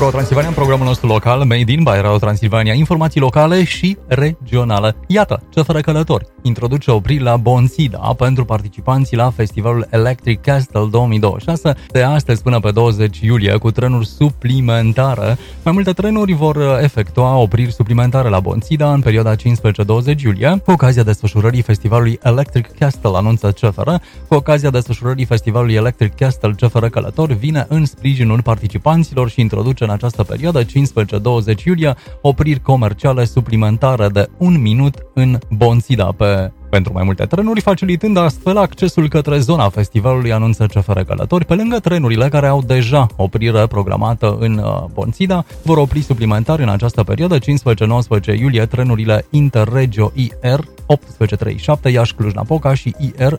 Radio Transilvania, în programul nostru local, Made in by Radio Transilvania, informații locale și regionale. Iată, CFR Călători introduce opriri la Bonțida pentru participanții la festivalul Electric Castle 2026 de astăzi până pe 20 iulie cu trenuri suplimentare. Mai multe trenuri vor efectua opriri suplimentare la Bonțida în perioada 15-20 iulie, cu ocazia desfășurării festivalului Electric Castle, anunță CFR. Cu ocazia desfășurării festivalului Electric Castle, CFR Călători vine în sprijinul participanților și introduce în această perioadă, 15-20 iulie, opriri comerciale suplimentare de 1 minut în Bonțida pentru mai multe trenuri, facilitând astfel accesul către zona festivalului, anunță CFR Călători. Pe lângă trenurile care au deja oprire programată în Bonțida, vor opri suplimentar în această perioadă, 15-19 iulie, trenurile Interregio IR 1837 Iași-Cluj-Napoca și IR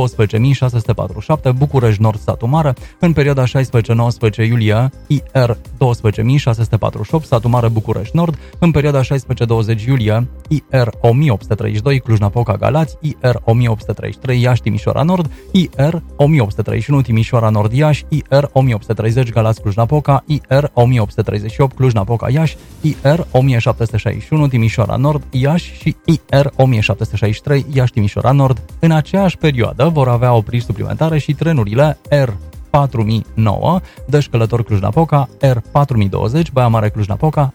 12647 București Nord Satu Mare. În perioada 16-19 iulie, IR 12648 Satu Mare București Nord. În perioada 16-20 iulie, IR 1832 Cluj-Napoca Galați, IR 1833 Iași Timișoara Nord, IR 1831 Timișoara Nord Iași, IR 1830 Galați Cluj-Napoca, IR 1838 Cluj-Napoca Iași, IR 1761 Timișoara Nord Iași și IR 1763 Iași Timișoara Nord. În aceeași perioadă vor avea opriri suplimentare și trenurile R4009 Dăș Călători Cluj-Napoca, R4020 Baia Mare Cluj-Napoca,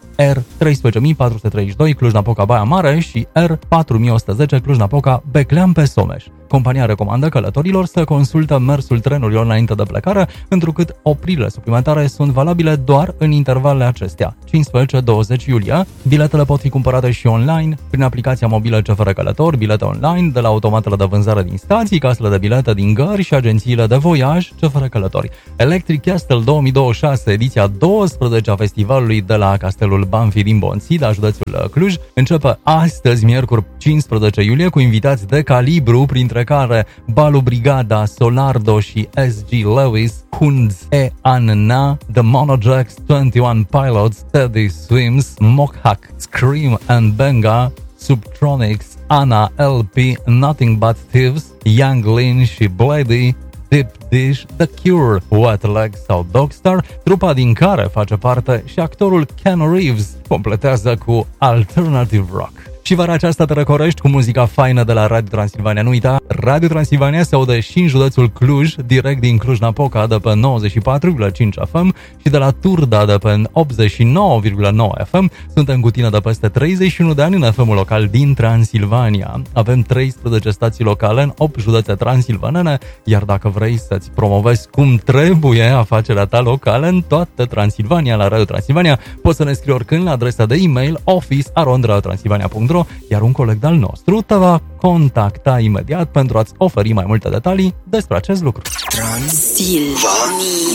R13432 Cluj-Napoca Baia Mare și R4110 Cluj-Napoca Beclean pe Someș. Compania recomandă călătorilor să consultă mersul trenurilor înainte de plecare, întrucât opririle suplimentare sunt valabile doar în intervalele acestea, 15-20 iulie. Biletele pot fi cumpărate și online prin aplicația mobilă CFR Călători, bilete online de la automatele de vânzare din stații, casele de bilete din gări și agențiile de voiaj CFR Călători. Electric Castle 2026, ediția 12 a festivalului de la Castelul Banfi din Bonțida, județul Cluj, începe astăzi, miercuri 15 iulie, cu invitați de calibru, printre care Balu Brigada, Solardo și SG Lewis, Hunds e Anna, The Monojacks, 21 Pilots, Teddy Swims, Mokhak, Scream and Benga, Subtronics, Anna LP, Nothing But Thieves, Young Lin și Blady, Deep Dish, The Cure, Wet Legs sau Dogstar, trupa din care face parte și actorul Keanu Reeves, completează cu Alternative Rock. Și vara aceasta te răcorești cu muzica faină de la Radio Transilvania. Nu uita, Radio Transilvania se aude și în județul Cluj, direct din Cluj-Napoca de pe 94,5 FM și de la Turda de pe 89,9 FM. Suntem cu tine de peste 31 de ani în FM-ul local din Transilvania. Avem 13 stații locale în 8 județe transilvanene, iar dacă vrei să-ți promovezi cum trebuie afacerea ta locală în toată Transilvania la Radio Transilvania, poți să ne scrii oricând la adresa de e-mail office@radiotransilvania.ro, iar un coleg de-al nostru te va contacta imediat pentru a-ți oferi mai multe detalii despre acest lucru. Transilvania.